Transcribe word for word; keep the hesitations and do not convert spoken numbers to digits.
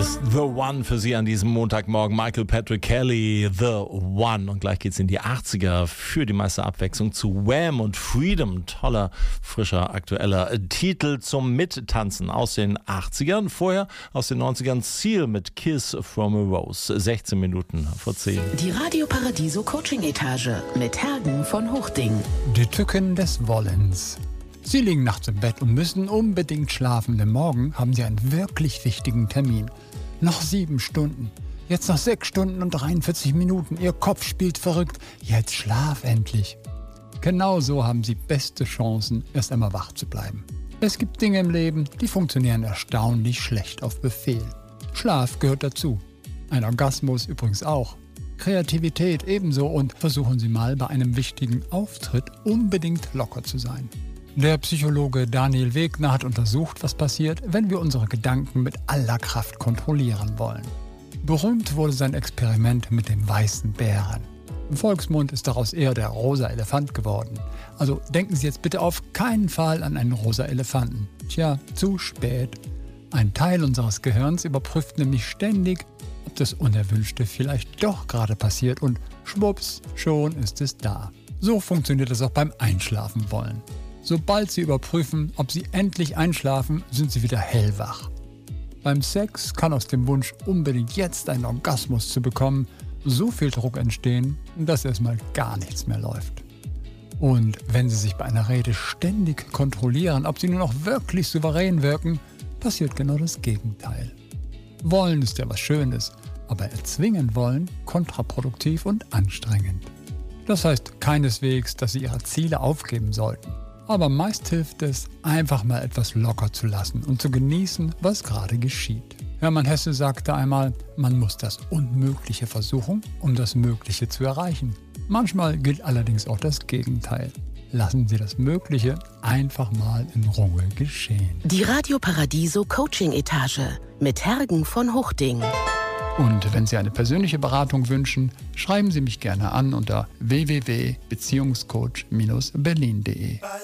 ist The One für Sie an diesem Montagmorgen. Michael Patrick Kelly, The One. Und gleich geht's in die achtziger für die meiste Abwechslung zu Wham und Freedom. Toller, frischer, aktueller Titel zum Mittanzen aus den achtzigern. Vorher aus den neunzigern Seal mit Kiss from a Rose. sechzehn Minuten vor zehn. Die Radio Paradiso Coaching Etage mit Hergen von Hochding. Die Tücken des Wollens. Sie liegen nachts im Bett und müssen unbedingt schlafen, denn morgen haben Sie einen wirklich wichtigen Termin. Noch sieben Stunden. Jetzt noch sechs Stunden und dreiundvierzig Minuten. Ihr Kopf spielt verrückt. Jetzt schlaf endlich. Genau so haben Sie beste Chancen, erst einmal wach zu bleiben. Es gibt Dinge im Leben, die funktionieren erstaunlich schlecht auf Befehl. Schlaf gehört dazu. Ein Orgasmus übrigens auch. Kreativität ebenso und versuchen Sie mal bei einem wichtigen Auftritt unbedingt locker zu sein. Der Psychologe Daniel Wegner hat untersucht, was passiert, wenn wir unsere Gedanken mit aller Kraft kontrollieren wollen. Berühmt wurde sein Experiment mit dem weißen Bären. Im Volksmund ist daraus eher der rosa Elefant geworden. Also denken Sie jetzt bitte auf keinen Fall an einen rosa Elefanten. Tja, zu spät. Ein Teil unseres Gehirns überprüft nämlich ständig, ob das Unerwünschte vielleicht doch gerade passiert und schwupps, schon ist es da. So funktioniert es auch beim Einschlafen wollen. Sobald Sie überprüfen, ob Sie endlich einschlafen, sind Sie wieder hellwach. Beim Sex kann aus dem Wunsch, unbedingt jetzt einen Orgasmus zu bekommen, so viel Druck entstehen, dass erstmal gar nichts mehr läuft. Und wenn Sie sich bei einer Rede ständig kontrollieren, ob Sie nur noch wirklich souverän wirken, passiert genau das Gegenteil. Wollen ist ja was Schönes, aber erzwingen wollen kontraproduktiv und anstrengend. Das heißt keineswegs, dass Sie Ihre Ziele aufgeben sollten. Aber meist hilft es, einfach mal etwas locker zu lassen und zu genießen, was gerade geschieht. Hermann Hesse sagte einmal, man muss das Unmögliche versuchen, um das Mögliche zu erreichen. Manchmal gilt allerdings auch das Gegenteil. Lassen Sie das Mögliche einfach mal in Ruhe geschehen. Die Radio Paradiso Coaching Etage mit Hergen von Hochding. Und wenn Sie eine persönliche Beratung wünschen, schreiben Sie mich gerne an unter w w w punkt beziehungscoach Bindestrich berlin punkt de.